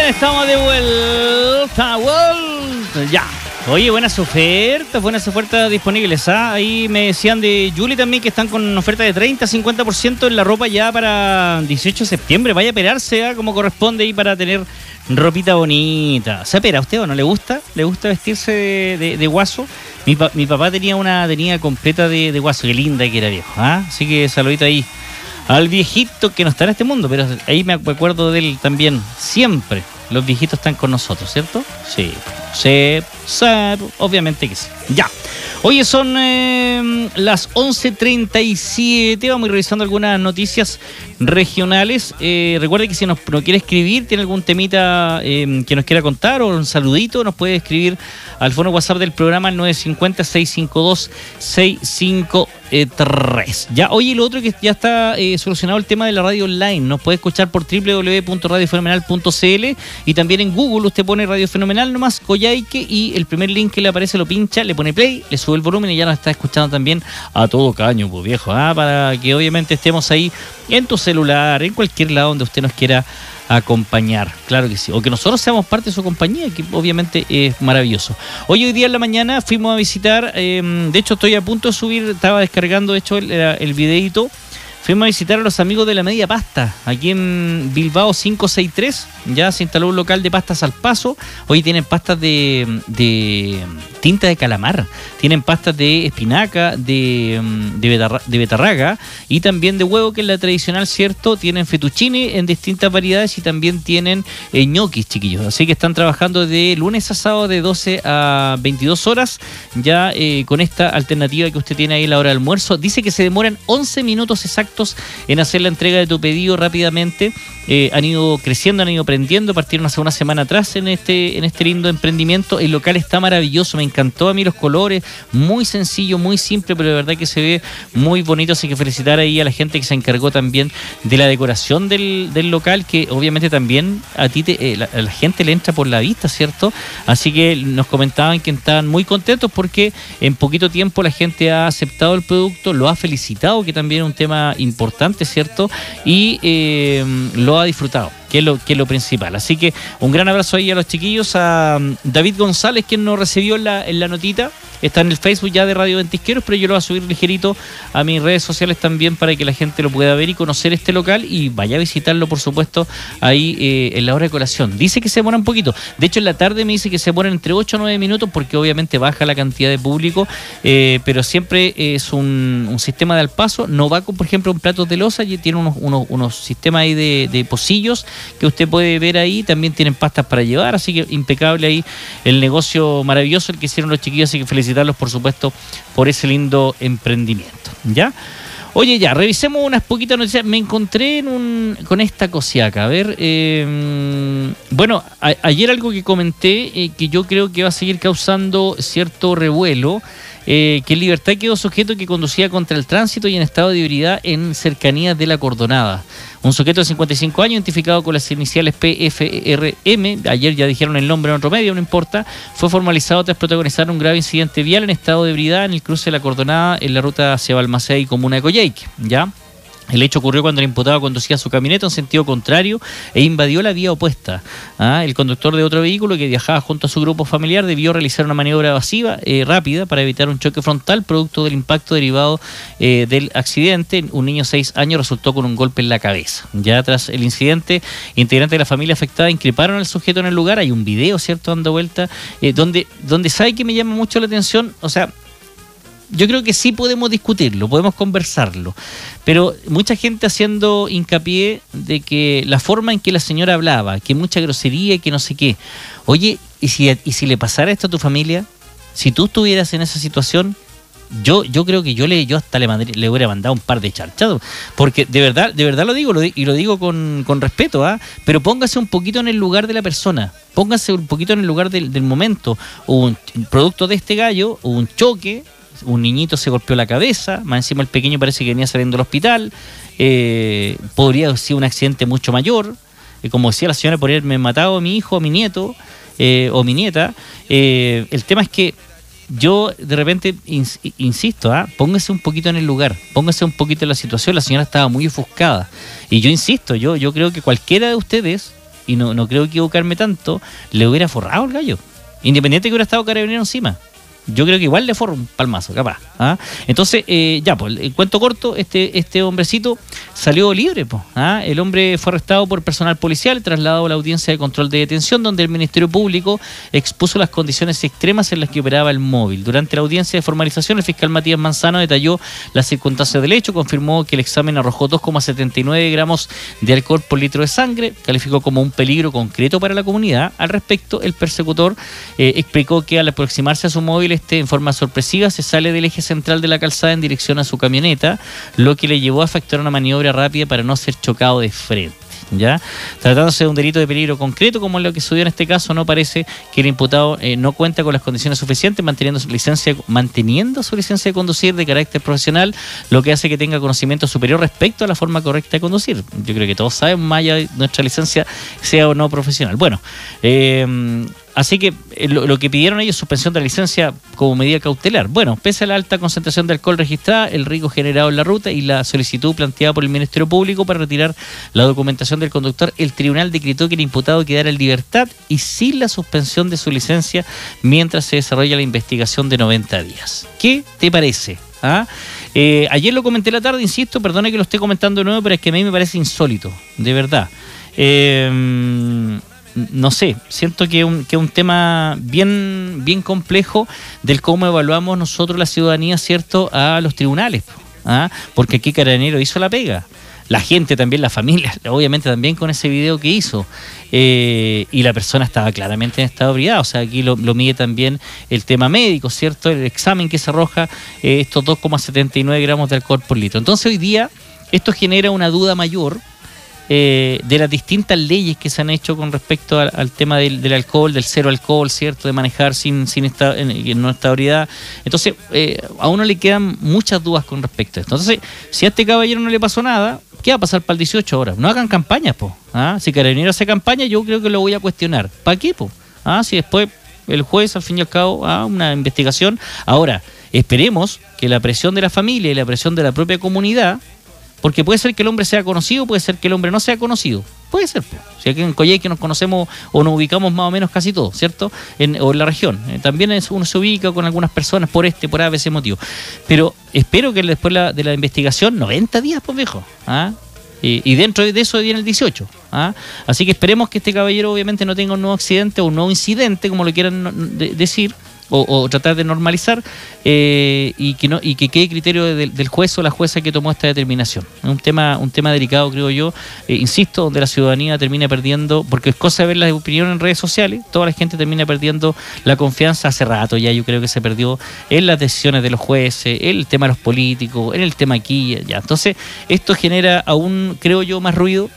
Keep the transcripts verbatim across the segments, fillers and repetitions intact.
Estamos de vuelta, vuelta, ya. Oye, buenas ofertas, buenas ofertas disponibles, ¿ah? Ahí me decían de Julie también que están con oferta de treinta a cincuenta por ciento en la ropa ya para dieciocho de septiembre. Vaya a operarse, ¿ah? Como corresponde ahí para tener ropita bonita. ¿Se opera a usted o no le gusta? ¿Le gusta vestirse de, de, de guaso? Mi, pa, mi papá tenía una tenía completa de, de guaso, qué linda que era, viejo, ¿ah? Así que saludito ahí al viejito que no está en este mundo, pero ahí me acuerdo de él también, siempre. Los viejitos están con nosotros, ¿cierto? Sí, sí, sí, obviamente que sí. Ya. Oye, son eh, las once treinta y siete. Vamos a ir revisando algunas noticias regionales. Eh, recuerde que si nos, nos quiere escribir, tiene algún temita eh, que nos quiera contar o un saludito, nos puede escribir al fono WhatsApp del programa al nueve cinco cero, seis cinco dos, seis cinco tres. Ya, oye, lo otro que ya está eh, solucionado el tema de la radio online. Nos puede escuchar por doble u doble u doble u punto radio fenomenal punto c l y también en Google usted pone Radio Fenomenal nomás, Coyhaique, y el primer link que le aparece lo pincha, le pone play, le sube el volumen y ya nos está escuchando también a todo caño, pues viejo, ¿ah? Para que obviamente estemos ahí en tu celular, en cualquier lado donde usted nos quiera acompañar, claro que sí, o que nosotros seamos parte de su compañía, que obviamente es maravilloso. Hoy, hoy día en la mañana fuimos a visitar, eh, de hecho estoy a punto de subir, estaba descargando de hecho el, el videíto. Fuimos a visitar a los amigos de la Media Pasta, aquí en Bilbao quinientos sesenta y tres. Ya se instaló un local de pastas al paso. Hoy tienen pastas de, de tinta de calamar, tienen pastas de espinaca, de, de, betarra, de betarraga y también de huevo, que es la tradicional, ¿cierto? Tienen fettuccine en distintas variedades y también tienen eh, ñoquis, chiquillos. Así que están trabajando de lunes a sábado de doce a veintidós horas, ya eh, con esta alternativa que usted tiene ahí a la hora del almuerzo. Dice que se demoran once minutos exactos en hacer la entrega de tu pedido rápidamente. Eh, han ido creciendo, han ido aprendiendo, partieron hace una semana atrás en este, en este lindo emprendimiento. El local está maravilloso, me encantó a mí los colores, muy sencillo, muy simple, pero de verdad que se ve muy bonito. Así que felicitar ahí a la gente que se encargó también de la decoración del, del local, que obviamente también a ti te, eh, la, a la gente le entra por la vista, ¿cierto? Así que nos comentaban que estaban muy contentos porque en poquito tiempo la gente ha aceptado el producto, lo ha felicitado, que también es un tema importante, ¿cierto? Y eh, lo ha disfrutado, que es, lo, que es lo principal. Así que un gran abrazo ahí a los chiquillos, a David González, quien nos recibió en la, en la notita. Está en el Facebook ya de Radio Ventisqueros, pero yo lo voy a subir ligerito a mis redes sociales también para que la gente lo pueda ver y conocer este local y vaya a visitarlo, por supuesto, ahí eh, en la hora de colación. Dice que se demora un poquito. De hecho, en la tarde me dice que se demora entre ocho a nueve minutos porque obviamente baja la cantidad de público, eh, pero siempre es un, un sistema de al paso. No va con, por ejemplo, un plato de loza, y tiene unos, unos, unos sistemas ahí de, de pocillos que usted puede ver ahí. También tienen pastas para llevar, así que impecable ahí el negocio maravilloso el que hicieron los chiquillos, así que felicidades, por supuesto, por ese lindo emprendimiento. ¿Ya? Oye, ya, revisemos unas poquitas noticias. Me encontré en un, con esta cosiaca. A ver, eh, bueno, a, ayer algo que comenté eh, que yo creo que va a seguir causando cierto revuelo. Eh, que en libertad quedó sujeto que conducía contra el tránsito y en estado de ebriedad en cercanías de la Cordonada. Un sujeto de cincuenta y cinco años, identificado con las iniciales P F R M, ayer ya dijeron el nombre en otro medio, no importa, fue formalizado tras protagonizar un grave incidente vial en estado de ebriedad en el cruce de la Cordonada en la ruta hacia Balmaceda y comuna de Coyhaique, ¿ya? El hecho ocurrió cuando el imputado conducía su camioneta en sentido contrario e invadió la vía opuesta. ¿Ah? El conductor de otro vehículo que viajaba junto a su grupo familiar debió realizar una maniobra evasiva eh, rápida para evitar un choque frontal producto del impacto derivado eh, del accidente. Un niño de seis años resultó con un golpe en la cabeza. Ya tras el incidente, integrantes de la familia afectada increparon al sujeto en el lugar. Hay un video, ¿cierto?, dando vuelta, eh, donde, donde sabe que me llama mucho la atención. O sea, yo creo que sí podemos discutirlo, podemos conversarlo, pero mucha gente haciendo hincapié de que la forma en que la señora hablaba, que mucha grosería y que no sé qué. Oye, ¿y si, y si le pasara esto a tu familia? Si tú estuvieras en esa situación, yo yo creo que yo le yo hasta le, mandé, le hubiera mandado un par de charchados, porque de verdad de verdad lo digo, lo, y lo digo con, con respeto, ¿ah? Pero póngase un poquito en el lugar de la persona, póngase un poquito en el lugar del, del momento. Hubo un producto de este gallo, hubo un choque, un niñito se golpeó la cabeza, más encima el pequeño parece que venía saliendo del hospital, eh, podría haber sido un accidente mucho mayor, eh, como decía la señora, por haberme matado a mi hijo, a mi nieto, eh, o mi nieta. Eh, el tema es que yo de repente ins, insisto, ¿ah? Póngase un poquito en el lugar, póngase un poquito en la situación. La señora estaba muy ofuscada y yo insisto, yo, yo creo que cualquiera de ustedes y no, no creo equivocarme tanto, le hubiera forrado el gallo. Independiente que hubiera estado Carabinero encima. Yo creo que igual le forra un palmazo, capaz. ¿Ah? Entonces, eh, ya, pues, en cuento corto, este, este hombrecito salió libre. Pues, ¿ah? El hombre fue arrestado por personal policial, trasladado a la audiencia de control de detención, donde el Ministerio Público expuso las condiciones extremas en las que operaba el móvil. Durante la audiencia de formalización, el fiscal Matías Manzano detalló las circunstancias del hecho, confirmó que el examen arrojó dos coma setenta y nueve gramos de alcohol por litro de sangre, calificó como un peligro concreto para la comunidad. Al respecto, el persecutor eh, explicó que al aproximarse a su móvil, este en forma sorpresiva se sale del eje central de la calzada en dirección a su camioneta, lo que le llevó a efectuar una maniobra rápida para no ser chocado de frente. ¿Ya? Tratándose de un delito de peligro concreto, como es lo que sucedió en este caso, no parece que el imputado eh, no cuenta con las condiciones suficientes, manteniendo su licencia, manteniendo su licencia de conducir de carácter profesional, lo que hace que tenga conocimiento superior respecto a la forma correcta de conducir. Yo creo que todos saben, más allá de nuestra licencia sea o no profesional. Bueno, eh, así que eh, lo, lo que pidieron ellos, suspensión de la licencia como medida cautelar. Bueno, pese a la alta concentración de alcohol registrada, el riesgo generado en la ruta y la solicitud planteada por el Ministerio Público para retirar la documentación del conductor, el tribunal decretó que el imputado quedara en libertad y sin la suspensión de su licencia mientras se desarrolla la investigación de noventa días. ¿Qué te parece? ¿Ah? Eh, ayer lo comenté la tarde, insisto, perdone que lo esté comentando de nuevo, pero es que a mí me parece insólito, de verdad. Eh, no sé, siento que es un, que un tema bien, bien complejo del cómo evaluamos nosotros la ciudadanía, ¿cierto?, a los tribunales. ¿Ah? Porque aquí Carabinero hizo la pega. La gente también, la familia, obviamente también con ese video que hizo. Eh, y la persona estaba claramente en estado de ebriedad. O sea, aquí lo, lo mide también el tema médico, ¿cierto? El examen que se arroja eh, estos dos coma setenta y nueve gramos de alcohol por litro. Entonces hoy día esto genera una duda mayor eh, de las distintas leyes que se han hecho con respecto al, al tema del, del alcohol, del cero alcohol, ¿cierto? De manejar sin, sin esta, en, en no esta ebriedad. Entonces eh, a uno le quedan muchas dudas con respecto a esto. Entonces, si a este caballero no le pasó nada, ¿qué va a pasar para el dieciocho ahora? No hagan campañas, po. ¿Ah? Si Carabinero hace campaña, yo creo que lo voy a cuestionar. ¿Para qué, po? ¿Ah? Si después el juez, al fin y al cabo, ¿ah? Una investigación. Ahora, esperemos que la presión de la familia y la presión de la propia comunidad, porque puede ser que el hombre sea conocido, puede ser que el hombre no sea conocido. Puede ser, po. Si aquí en Coyhaique nos conocemos o nos ubicamos más o menos casi todos, ¿cierto? En, o en la región. Eh, también es, uno se ubica con algunas personas por este, por A, B, C motivo. Pero espero que después la, de la investigación, noventa días, pues viejo. ¿Ah? Y, y dentro de eso viene el dieciocho. ¿Ah? Así que esperemos que este caballero obviamente no tenga un nuevo accidente o un nuevo incidente, como lo quieran de, decir. O, o tratar de normalizar eh, y que no y que quede criterio de, del juez o la jueza que tomó esta determinación. Es un tema un tema delicado, creo yo, eh, insisto, donde la ciudadanía termina perdiendo, porque es cosa de ver las opiniones en redes sociales, toda la gente termina perdiendo la confianza hace rato, ya yo creo que se perdió en las decisiones de los jueces, en el tema de los políticos, en el tema aquí, ya. Entonces, esto genera aún, creo yo, más ruido.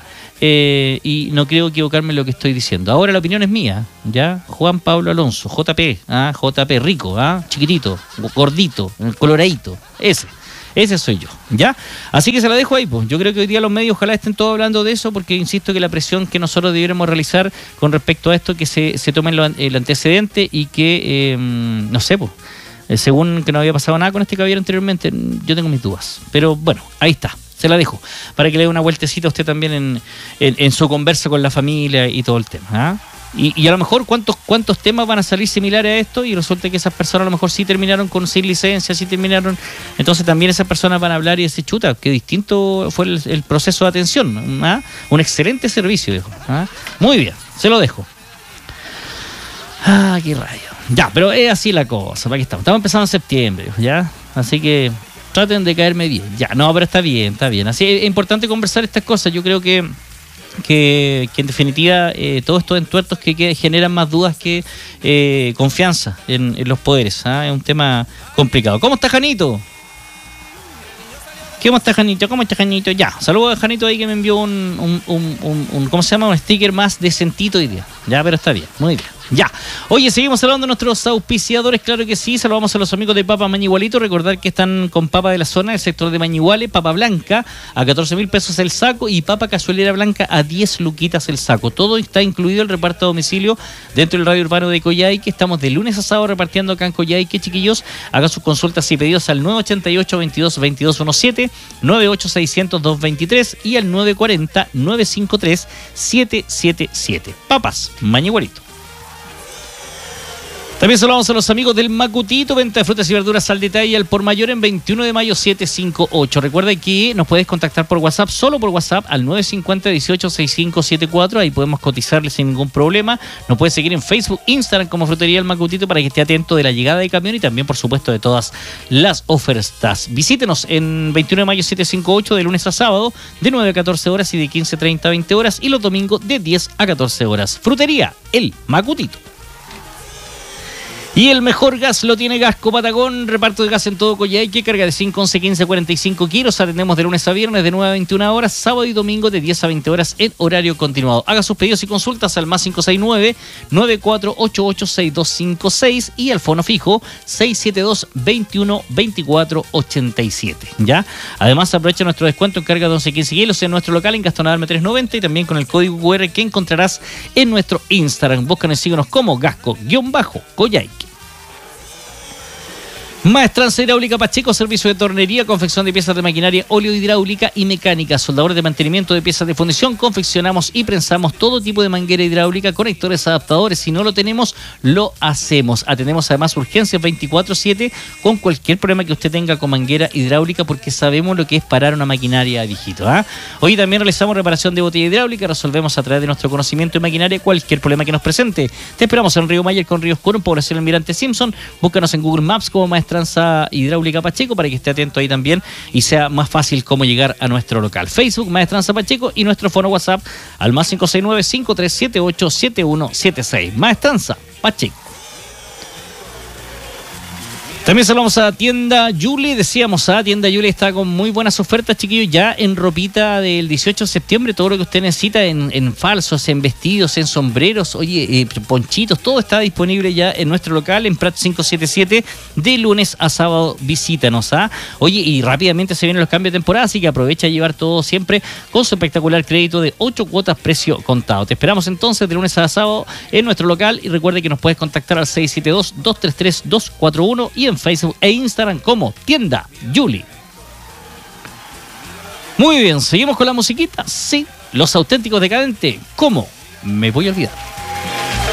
Eh, y no creo equivocarme en lo que estoy diciendo. Ahora la opinión es mía, ¿ya? Juan Pablo Alonso, J P, ¿ah? J P rico, ¿ah? Chiquitito, gordito, coloradito, ese. Ese soy yo, ¿ya? Así que se la dejo ahí, pues. Yo creo que hoy día los medios ojalá estén todos hablando de eso, porque insisto que la presión que nosotros debiéramos realizar con respecto a esto, que se, se tome el antecedente y que, eh, no sé, pues, eh, según que no había pasado nada con este caballero anteriormente, yo tengo mis dudas. Pero bueno, ahí está. Se la dejo, para que le dé una vueltecita a usted también en, en, en su conversa con la familia y todo el tema. ¿Ah? Y, y a lo mejor cuántos cuántos temas van a salir similares a esto y resulta que esas personas a lo mejor sí terminaron con sin licencia, sí terminaron. Entonces también esas personas van a hablar y decir, chuta, qué distinto fue el, el proceso de atención. ¿Ah? Un excelente servicio, dijo. ¿Ah? Muy bien, se lo dejo. Ah, qué rayo. Ya, pero es así la cosa. ¿Para qué estamos? Estamos empezando en septiembre, ¿ya? Así que traten de caerme bien. Ya, no, pero está bien, está bien. Así es importante conversar estas cosas. Yo creo que que, que en definitiva eh, todos estos entuertos que, que generan más dudas que eh, confianza en, en los poderes. ¿Ah? Es un tema complicado. ¿Cómo está Janito? ¿Cómo está Janito? ¿Cómo está Janito? Ya, saludos a Janito ahí que me envió un, un, un, un, un ¿cómo se llama? Un sticker más decentito hoy día. Ya, pero está bien, muy bien. Ya. Oye, seguimos hablando de nuestros auspiciadores, claro que sí. Saludamos a los amigos de Papa Mañigualito. Recordar que están con papa de la zona, el sector de Mañiguale, papa blanca a catorce mil pesos el saco y papa cazuelera blanca a diez luquitas el saco. Todo está incluido el reparto a domicilio dentro del radio urbano de Coyhaique. Estamos de lunes a sábado repartiendo acá en Coyhaique, chiquillos. Hagan sus consultas y pedidos al nueve ochenta y ocho, veintidós, veintidós diecisiete, nueve ocho seiscientos, doscientos veintitrés y al nueve cuarenta, novecientos cincuenta y tres, setecientos setenta y siete. Papas Mañigualito. También saludamos a los amigos del Macutito, venta de frutas y verduras al detalle al por mayor en veintiuno de mayo setecientos cincuenta y ocho. Recuerda que nos puedes contactar por WhatsApp, solo por WhatsApp al nueve cincuenta, dieciocho, sesenta y cinco setenta y cuatro. Ahí podemos cotizarle sin ningún problema. Nos puedes seguir en Facebook, Instagram como Frutería El Macutito para que esté atento de la llegada de camión y también, por supuesto, de todas las ofertas. Visítenos en veintiuno de mayo setecientos cincuenta y ocho de lunes a sábado de nueve a catorce horas y de quince treinta a veinte horas y los domingos de diez a catorce horas. Frutería El Macutito. Y el mejor gas lo tiene Gasco Patagón, reparto de gas en todo Coyhaique, carga de cinco, once, quince, cuarenta y cinco kilos, atendemos de lunes a viernes de nueve a veintiuna horas, sábado y domingo de diez a veinte horas en horario continuado. Haga sus pedidos y consultas al más cinco seis nueve, nueve cuatro ocho ocho, seis dos cinco seis y al fono fijo seis siete dos, veintiuno, veinticuatro, ochenta y siete. ¿Ya? Además aprovecha nuestro descuento en carga de once, quince kilos en nuestro local en Gastonarme trescientos noventa y también con el código cu erre que encontrarás en nuestro Instagram. Búscanos y síguenos como Gasco-Coyhaique. Maestranza Hidráulica Pacheco, servicio de tornería, confección de piezas de maquinaria, óleo hidráulica y mecánica, soldadores de mantenimiento de piezas de fundición, confeccionamos y prensamos todo tipo de manguera hidráulica, conectores, adaptadores. Si no lo tenemos, lo hacemos. Atendemos además urgencias veinticuatro siete con cualquier problema que usted tenga con manguera hidráulica, porque sabemos lo que es parar una maquinaria, viejito. ¿eh? Hoy también realizamos reparación de botella hidráulica, resolvemos a través de nuestro conocimiento de maquinaria cualquier problema que nos presente. Te esperamos en Río Mayer con Río Oscuro, en población Almirante Simpson. Búscanos en Google Maps como Maestranza Hidráulica Pacheco para que esté atento ahí también y sea más fácil cómo llegar a nuestro local. Facebook Maestranza Pacheco y nuestro fono WhatsApp al más cinco seis nueve, cinco tres siete ocho, siete uno siete seis. Maestranza Pacheco. También saludamos a Tienda Yuli, decíamos, a Tienda Yuli está con muy buenas ofertas, chiquillos, ya en ropita del dieciocho de septiembre, todo lo que usted necesita en, en falsos, en vestidos, en sombreros, oye, eh, ponchitos, todo está disponible ya en nuestro local, en Prat quinientos setenta y siete, de lunes a sábado, visítanos, ¿ah? Oye, y rápidamente se vienen los cambios de temporada, así que aprovecha a llevar todo siempre con su espectacular crédito de ocho cuotas precio contado. Te esperamos entonces de lunes a sábado en nuestro local y recuerde que nos puedes contactar al seis siete dos, dos tres tres, dos cuatro uno y en Facebook e Instagram como Tienda Yuli. Muy bien, seguimos con la musiquita. Sí, Los Auténticos Decadentes. ¿Cómo me voy a olvidar?